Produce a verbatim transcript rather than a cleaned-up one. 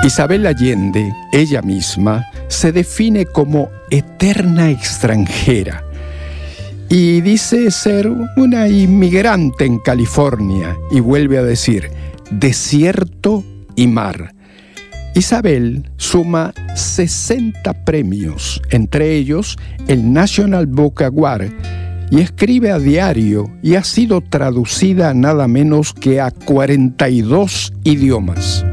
Isabel Allende, ella misma, se define como eterna extranjera y dice ser una inmigrante en California, y vuelve a decir desierto y mar. Isabel suma sesenta premios, entre ellos el National Book Award, y escribe a diario y ha sido traducida a nada menos que a cuarenta y dos idiomas.